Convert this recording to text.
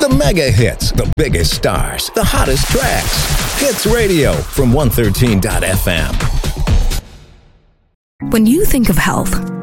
The mega hits, the biggest stars, the hottest tracks. Hits Radio from 113.fm. When you think of health,